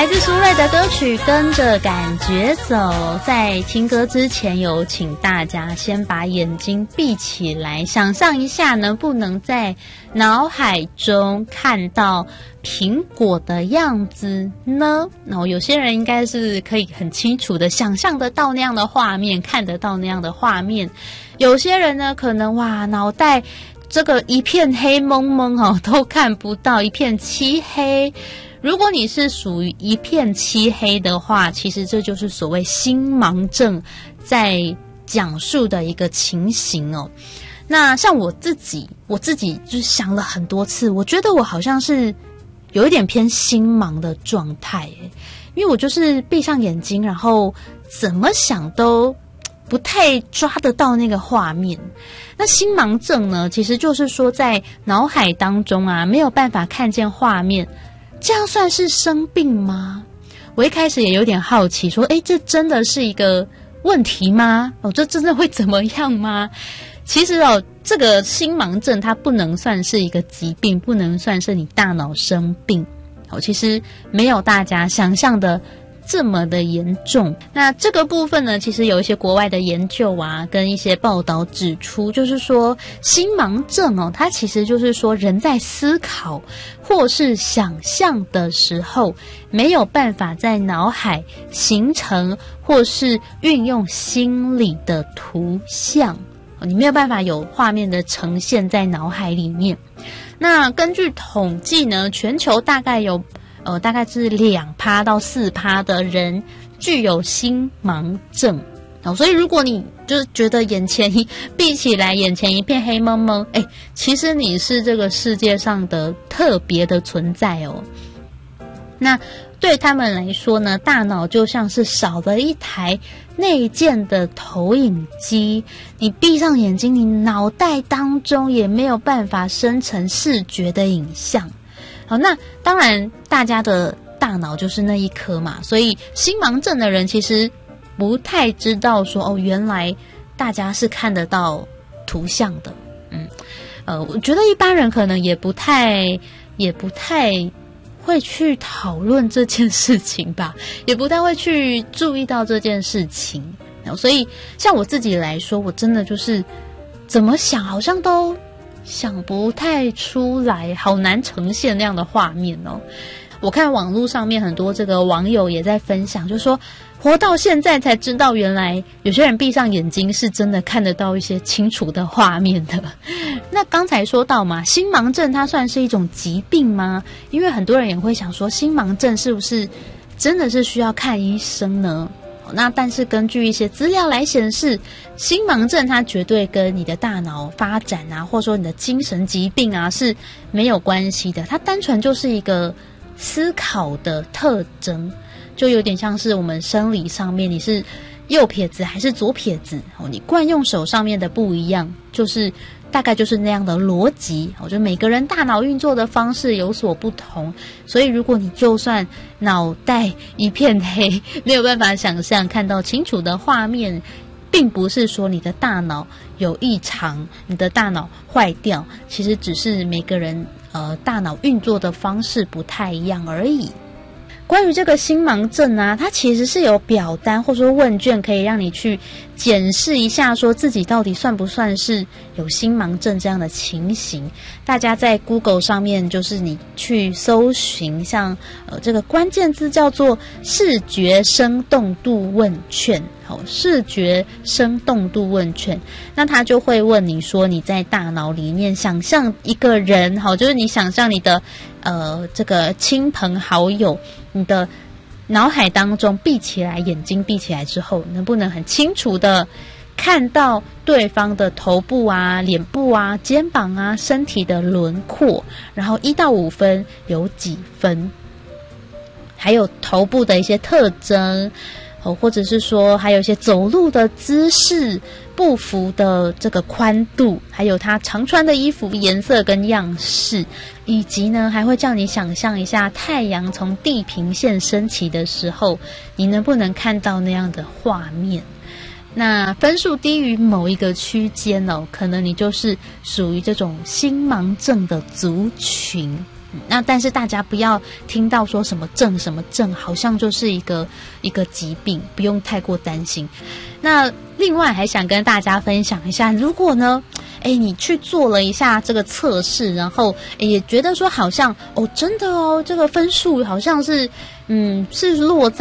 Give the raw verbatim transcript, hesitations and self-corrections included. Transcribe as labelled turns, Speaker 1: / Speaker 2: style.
Speaker 1: 来自苏芮的歌曲《跟着感觉走》。在听歌之前，有请大家先把眼睛闭起来，想象一下能不能在脑海中看到苹果的样子呢？然后有些人应该是可以很清楚的想象得到那样的画面，看得到那样的画面。有些人呢，可能哇，脑袋这个一片黑蒙蒙哦，都看不到，一片漆黑。如果你是属于一片漆黑的话，其实这就是所谓星盲症在讲述的一个情形哦。那像我自己，我自己就想了很多次，我觉得我好像是有一点偏星盲的状态耶，因为我就是闭上眼睛，然后怎么想都不太抓得到那个画面。那星盲症呢，其实就是说在脑海当中啊，没有办法看见画面。这样算是生病吗？我一开始也有点好奇，说，诶，这真的是一个问题吗？哦，这真的会怎么样吗？其实哦，这个星盲症它不能算是一个疾病，不能算是你大脑生病。哦，其实没有大家想象的这么的严重。那这个部分呢，其实有一些国外的研究啊，跟一些报道指出，就是说星盲症哦，它其实就是说人在思考或是想象的时候，没有办法在脑海形成或是运用心理的图像，你没有办法有画面的呈现在脑海里面。那根据统计呢，全球大概有呃，大概是两趴到四趴的人具有星盲症。哦，所以如果你就是觉得眼前一闭起来，眼前一片黑蒙蒙，哎，其实你是这个世界上的特别的存在哦。那对他们来说呢，大脑就像是少了一台内建的投影机，你闭上眼睛，你脑袋当中也没有办法生成视觉的影像。好，那当然大家的大脑就是那一颗嘛，所以星盲症的人其实不太知道说，哦，原来大家是看得到图像的。嗯，呃，我觉得一般人可能也不太也不太会去讨论这件事情吧，也不太会去注意到这件事情。所以像我自己来说，我真的就是怎么想好像都想不太出来，好难呈现那样的画面哦。我看网络上面很多这个网友也在分享，就说活到现在才知道，原来有些人闭上眼睛是真的看得到一些清楚的画面的。那刚才说到嘛，星盲症它算是一种疾病吗？因为很多人也会想说，星盲症是不是真的是需要看医生呢？那但是根据一些资料来显示，星盲症它绝对跟你的大脑发展啊，或者说你的精神疾病啊是没有关系的，它单纯就是一个思考的特征，就有点像是我们生理上面你是右撇子还是左撇子，你惯用手上面的不一样，就是大概就是那样的逻辑。我觉得每个人大脑运作的方式有所不同，所以如果你就算脑袋一片黑，没有办法想象看到清楚的画面，并不是说你的大脑有异常，你的大脑坏掉，其实只是每个人呃大脑运作的方式不太一样而已。关于这个星盲症啊，它其实是有表单或者说问卷可以让你去检视一下，说自己到底算不算是有星盲症这样的情形。大家在 Google 上面，就是你去搜寻像呃这个关键字叫做视觉生动度问卷，好，视觉生动度问卷，那他就会问你说你在大脑里面想象一个人，好，就是你想象你的呃这个亲朋好友，你的脑海当中闭起来，眼睛闭起来之后，能不能很清楚的看到对方的头部啊、脸部啊、肩膀啊、身体的轮廓，然后一到五分有几分，还有头部的一些特征，或者是说还有一些走路的姿势、步幅的这个宽度，还有他常穿的衣服颜色跟样式，以及呢还会叫你想象一下太阳从地平线升起的时候，你能不能看到那样的画面。那分数低于某一个区间哦，可能你就是属于这种星盲症的族群。 那但是大家不要听到说什么症什么症，好像就是一个一个疾病，不用太过担心。那另外还想跟大家分享一下，如果呢，哎，你去做了一下这个测试，然后也觉得说好像哦，真的哦，这个分数好像是嗯是落在